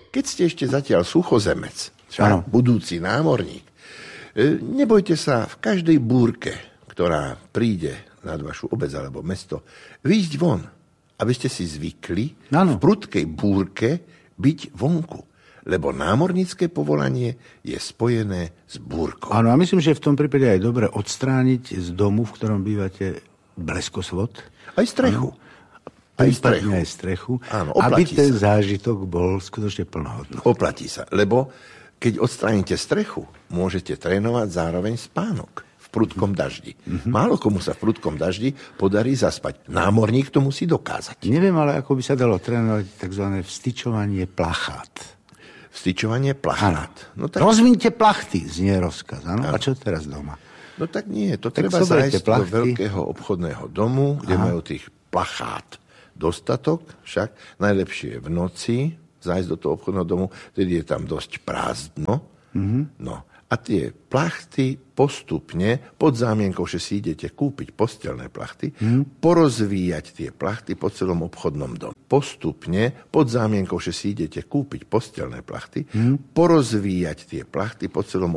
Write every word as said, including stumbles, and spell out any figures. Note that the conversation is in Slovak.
keď ste ešte zatiaľ suchozemec, však budúci námorník, nebojte sa v každej búrke, ktorá príde nad vašu obec alebo mesto, výjsť von, aby ste si zvykli ano. v prudkej búrke byť vonku. Lebo námornícke povolanie je spojené s búrkou. Áno, a myslím, že v tom prípade aj dobre odstrániť z domu, v ktorom bývate, bleskosvod. Aj strechu. Ano. Aj strechu. Aj strechu. Áno, aby ten sa. zážitok bol skutočne plnohodnotný. Oplatí sa, lebo keď odstránite strechu, môžete trénovať zároveň spánok v prudkom daždi. Mm-hmm. Málo komu sa v prudkom daždi podarí zaspať. Námorník to musí dokázať. Neviem, ale ako by sa dalo trénovať tzv. Vstyčovanie plachát. Vstyčovanie plachát. No, tak... Rozviňte plachty, znie rozkaz. Ano? A čo teraz doma? No tak nie, to tak treba zájsť do veľkého obchodného domu, kde Aha. majú tých plachát dostatok, však najlepšie je v noci zájsť do toho obchodného domu, tedy je tam dosť prázdno. Mm-hmm. No a tie plachty postupne, pod zámienkou, že si idete kúpiť postelné plachty, mm-hmm. porozvíjať tie plachty po celom obchodnom domu. Postupne, pod zámienkou, že si idete kúpiť postelné plachty, mm-hmm. porozvíjať tie plachty po celom